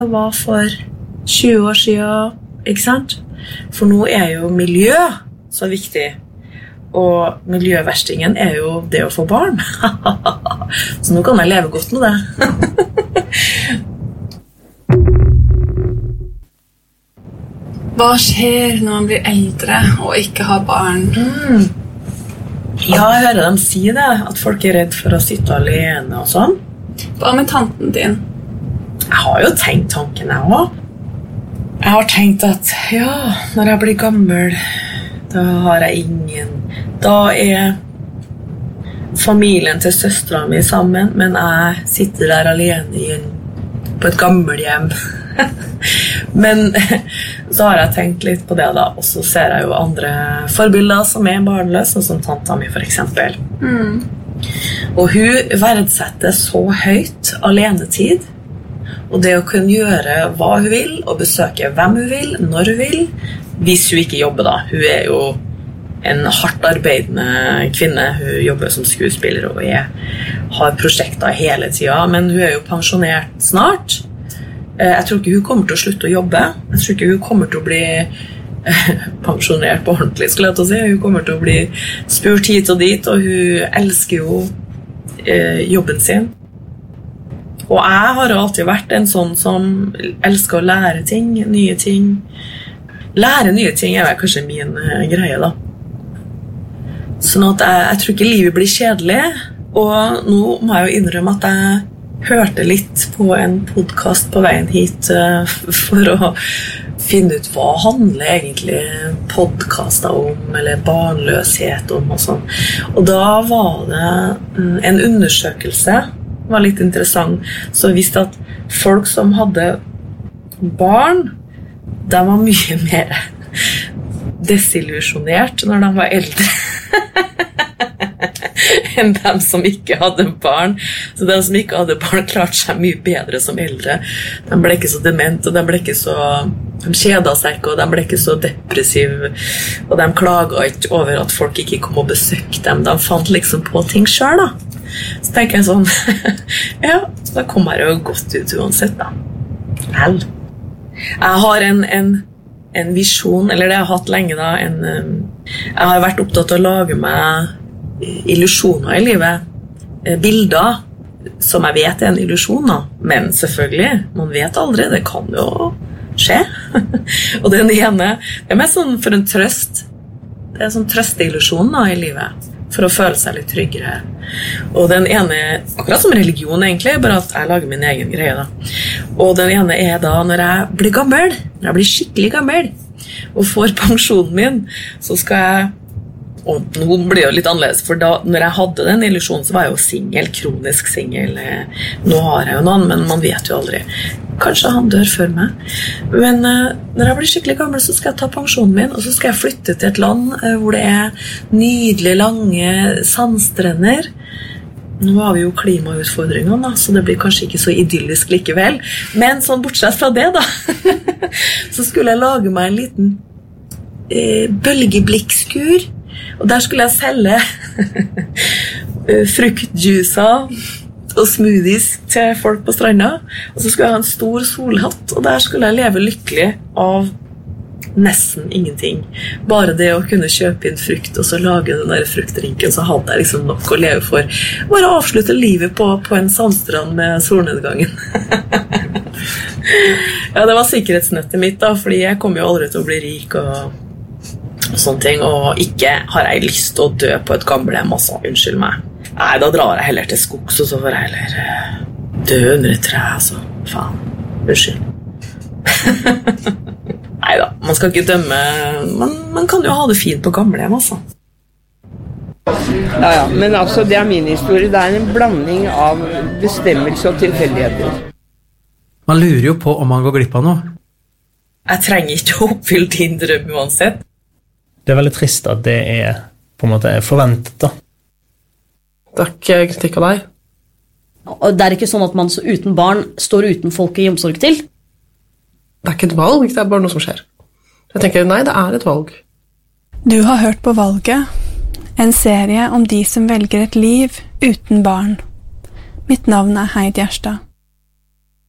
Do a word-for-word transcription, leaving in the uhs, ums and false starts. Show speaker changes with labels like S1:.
S1: det var for tjue år siden, ikke sant? For nå er jo miljø så viktig, og miljøverstingen er jo det å få barn. Så nå kan jeg leve godt med det.
S2: Hva skjer når man blir eldre og ikke har barn?
S1: Mm. Ja, jeg hører dem si det, at folk er redd for å sitte alene og sånn.
S2: Hva med tanten din?
S1: Jeg har jo tenkt tanken jeg også. Jeg har tenkt at, ja, når jeg blir gammel, da har jeg ingen. Da er familien til søsteren min sammen, men jeg sitter der alene igjen på et gammelhjem. Men så har jeg tenkt litt på det da, og så ser jeg jo andre forbilder som er barnløse, som tanta mi for eksempel.
S2: Mm.
S1: Og hun verdsetter så høyt alenetid, og det å kunne gjøre hva hun vil, og besøke hvem hun vil, når hun vil, hvis hun ikke jobber da. Hun er jo en hardt arbeidende kvinne, hun jobber som skuespiller, og jeg har prosjekter hele tiden, men hun er jo pensjonert snart. Jeg tror ikke hun kommer til å slutte å jobbe. Jeg tror ikke hun kommer til å bli pensjonert på ordentlig, skulle jeg til å si. Hun kommer til å bli spurt hit og dit, og hun elsker jo eh, jobben sin. Og jeg har alltid vært en sånn som elsker å lære ting, nye ting. Lære nye ting er vel kanskje min eh, greie da. Sånn at jeg, jeg tror ikke livet blir kjedelig, og nå må jeg jo innrømme at jeg hørte litt på en podcast på veien hit uh, for å finne ut hva handler egentlig podcaster om, eller barnløshet om og sånn. Og da var det um, en undersøkelse, var litt interessant, så visste at folk som hadde barn, de var mye mer desillusjonert når de var eldre. Enn dem som ikke hadde barn. Så de som ikke hadde barn klarte seg mye bedre som eldre. De ble ikke så dement, og de ble ikke så de kjedet seg ikke, og de ble ikke så depressive, og de klaget ikke over at folk ikke kom og besøkte dem. De fant liksom på ting selv da. Så tenker jeg sånn, ja, da kommer jeg jo godt ut uansett da. Vel. Jeg har en, en, en visjon, eller det jeg har hatt lenge da, en, jeg har vært opptatt av å lage meg illusioner i livet, bilder som jeg vet er en illusion da. Men selvfølgelig, man vet aldri, det kan jo skje. Og den ene, det er mest sånn for en trøst, det er sånn trøsteillusjon da i livet, for å føle seg litt tryggere. Og den ene, akkurat som religion egentlig, bare at jeg lager min egen greie da. Og den ene er da når jeg blir gammel, når jeg blir skikkelig gammel, og får pensjonen min, så skal jeg, og nå blir det jo litt annerledes, for da, når jeg hadde den illusjonen, så var jeg jo single, kronisk single. Nå har jeg jo noen, men man vet jo aldri. Kanskje han dør før meg. Men uh, når jeg blir skikkelig gammel, så skal jeg ta pensjonen min, og så skal jeg flytte til et land uh, hvor det er nydelige, lange sandstrender. Nå har vi jo klimautfordringer, da, så det blir kanskje ikke så idyllisk likevel. Men sånn bortsett fra det da, så skulle jeg lage meg en liten uh, bølgeblikkskur, og der skulle jeg selge fruktjuicer og smoothies til folk på stranda. Og så skulle jeg ha en stor solhatt, og der skulle jeg leve lykkelig av nesten ingenting. Bare det å kunne kjøpe inn frukt, og så lage den der fruktdrinken, så hadde jeg liksom nok å leve for. Bare avslutte livet på, på en sandstrand med solnedgangen. Ja, det var sikkerhetsnettet mitt da, fordi jeg kom jo aldri til å bli rik og og sånne ting, og ikke har jeg lyst til å dø på et gammelhjem, altså, unnskyld meg. Nei, da drar jeg heller til skogs, og så får jeg heller dø under et tre, altså. Faen, unnskyld. Neida, man skal ikke dømme, man, man kan jo ha det fint på gammelhjem, altså.
S3: Ja, ja, men altså, det er min historie. Det er en blanding av bestemmelse og tilfeldigheter.
S4: Man lurer jo på om man går glipp av noe.
S1: Jeg trenger ikke å oppfylle din drøm uansett.
S5: Det er veldig trist at det er på en måte forventet da.
S6: Det er ikke kritikk av deg.
S7: Og det er ikke sånn at man så uten barn står uten folk i omsorg til.
S6: Det er ikke et valg, det er bare noe som skjer. Jeg tenker, nei, det er et valg.
S8: Du har hørt på Valget, en serie om de som velger et liv uten barn. Mitt navn er Heidi Gjerstad.